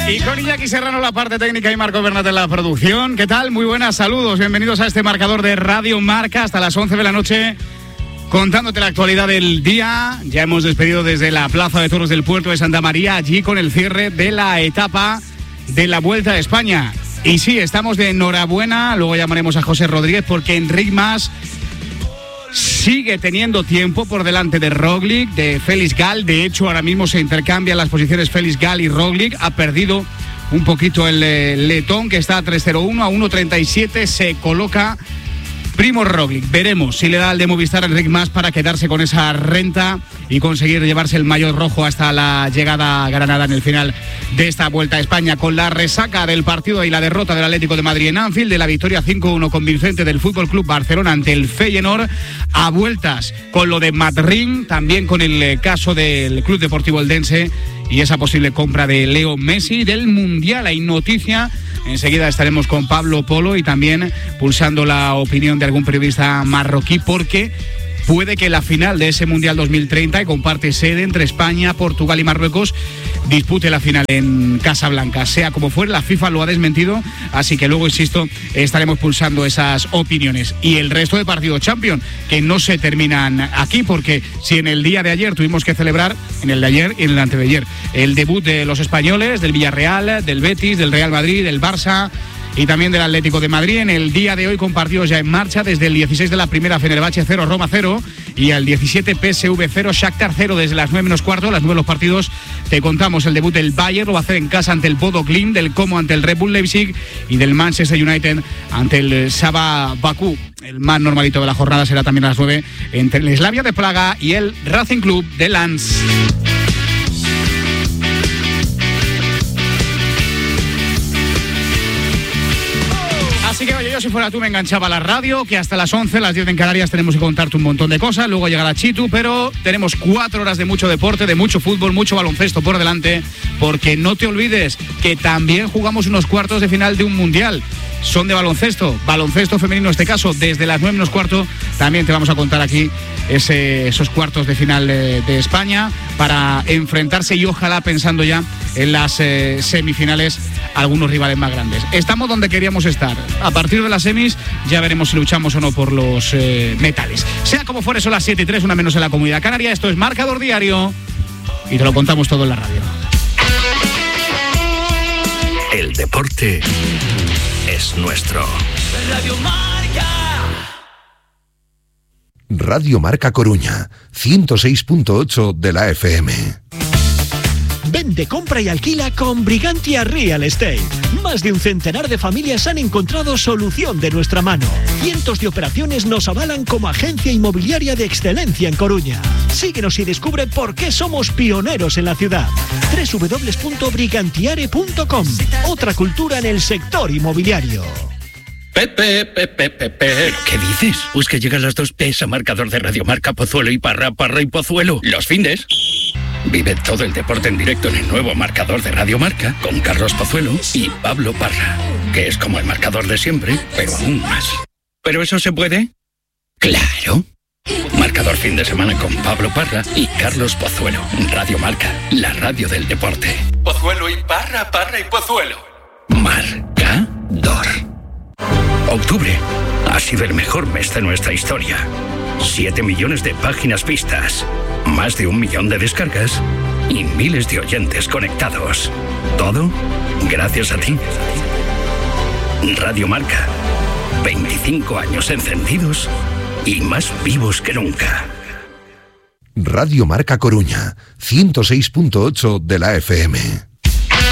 Y con Iñaki Serrano la parte técnica y Marco Bernat en la producción. ¿Qué tal? Muy buenas, saludos. Bienvenidos a este marcador de Radio Marca hasta las 11 de la noche. Contándote la actualidad del día. Ya hemos despedido desde la Plaza de Toros del Puerto de Santa María, allí con el cierre de la etapa de la Vuelta a España. Y sí, estamos de enhorabuena. Luego llamaremos a José Rodríguez porque Enric Mas sigue teniendo tiempo por delante de Roglic, de Félix Gall. De hecho, ahora mismo se intercambian las posiciones Félix Gall y Roglic. Ha perdido un poquito el letón, que está a 3.01, a 1.37 se coloca Primož Roglic. Veremos si le da el de Movistar a Enric Mas para quedarse con esa renta y conseguir llevarse el maillot rojo hasta la llegada a Granada en el final de esta Vuelta a España, con la resaca del partido y la derrota del Atlético de Madrid en Anfield, de la victoria 5-1 convincente del Fútbol Club Barcelona ante el Feyenoord, a vueltas con lo de Madrid, también con el caso del Club Deportivo Eldense y esa posible compra de Leo Messi. Del Mundial hay noticia. Enseguida estaremos con Pablo Polo y también pulsando la opinión de algún periodista marroquí, porque puede que la final de ese Mundial 2030, que comparte sede entre España, Portugal y Marruecos, dispute la final en Casablanca. Sea como fuere, la FIFA lo ha desmentido, así que luego, insisto, estaremos pulsando esas opiniones. Y el resto de partidos Champions, que no se terminan aquí, porque si en el día de ayer tuvimos que celebrar, en el de ayer y en el antes de ayer, el debut de los españoles, del Villarreal, del Betis, del Real Madrid, del Barça y también del Atlético de Madrid, en el día de hoy con partidos ya en marcha, desde el 16 de la primera, Fenerbahce 0, Roma 0, y al 17 PSV 0, Shakhtar 0, desde las 9 menos cuarto, las 9 los partidos. Te contamos el debut del Bayern, lo va a hacer en casa ante el Bodo Glimt, del Como ante el Red Bull Leipzig y del Manchester United ante el Saba Bakú. El más normalito de la jornada será también a las 9 entre el Slavia de Praga y el Racing Club de Lens. Así que, oye, yo si fuera tú me enganchaba a la radio, que hasta las 11, las 10 en Canarias tenemos que contarte un montón de cosas, luego llegará Chitu, pero tenemos 4 horas de mucho deporte, de mucho fútbol, mucho baloncesto por delante, porque no te olvides que también jugamos unos cuartos de final de un mundial. Son de baloncesto femenino en este caso, desde las 9 menos cuarto, también te vamos a contar aquí esos cuartos de final de España, para enfrentarse y ojalá pensando ya en las semifinales algunos rivales más grandes. Estamos donde queríamos estar. A partir de las semis ya veremos si luchamos o no por los metales. Sea como fuere, son las 7:03, una menos en la Comunidad Canaria. Esto es Marcador Diario y te lo contamos todo en la radio. El deporte es nuestro. Radio Marca. Radio Marca Coruña, 106.8 de la FM. Vende, compra y alquila con Brigantia Real Estate. Más de un centenar de familias han encontrado solución de nuestra mano. Cientos de operaciones nos avalan como agencia inmobiliaria de excelencia en Coruña. Síguenos y descubre por qué somos pioneros en la ciudad. www.brigantiare.com. Otra cultura en el sector inmobiliario. Pepe. ¿Pero qué dices? Pues que llegan las 2 P's a marcador de Radio Marca, Pozuelo y Parra y Pozuelo. Los findes. Vive todo el deporte en directo en el nuevo marcador de Radio Marca con Carlos Pozuelo y Pablo Parra, que es como el marcador de siempre, pero aún más. ¿Pero eso se puede? ¡Claro! Marcador fin de semana con Pablo Parra y Carlos Pozuelo. Radio Marca, la radio del deporte. Pozuelo y Parra y Pozuelo. Marcador. Octubre ha sido el mejor mes de nuestra historia. 7 millones de páginas vistas, más de 1 millón de descargas y miles de oyentes conectados. Todo gracias a ti. Radio Marca, 25 años encendidos y más vivos que nunca. Radio Marca Coruña, 106.8 de la FM.